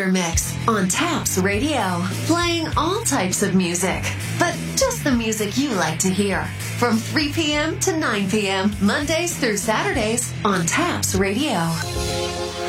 Weather Mix on Taps Radio, playing all types of music, but just the music you like to hear. From 3 p.m. to 9 p.m., Mondays through Saturdays on Taps Radio.